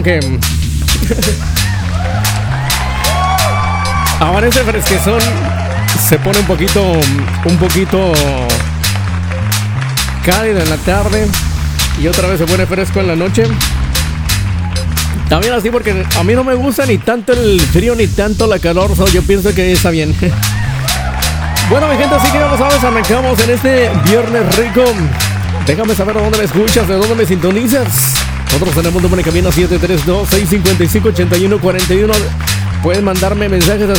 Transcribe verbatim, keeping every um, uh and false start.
que amanece fresquezón, se pone un poquito, un poquito cálido en la tarde y otra vez se pone fresco en la noche. También así porque a mí no me gusta ni tanto el frío ni tanto la calor, so yo pienso que está bien. Bueno, mi gente, así que ya lo sabes, arrancamos en este viernes rico. Déjame saber de dónde me escuchas, de dónde me sintonizas. Nosotros tenemos número en cabina siete tres dos, seis cinco cinco, ocho uno cuatro uno. Pueden mandarme mensajes a